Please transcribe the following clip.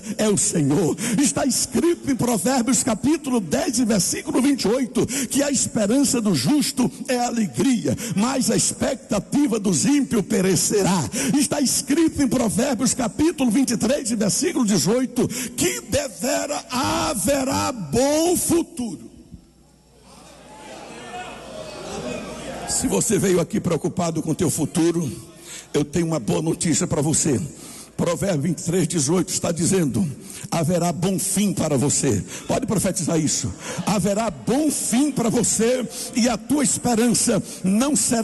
é o Senhor. Está escrito em Provérbios capítulo 10 e versículo 28 que a esperança do justo é alegria, mas a expectativa dos ímpios perecerá. Está escrito em Provérbios capítulo 23 e versículo 18 que devera haverá bom futuro. Se você veio aqui preocupado com o teu futuro, eu tenho uma boa notícia para você. Provérbio 23, 18 está dizendo: haverá bom fim para você. Pode profetizar isso. Haverá bom fim para você, e a tua esperança não será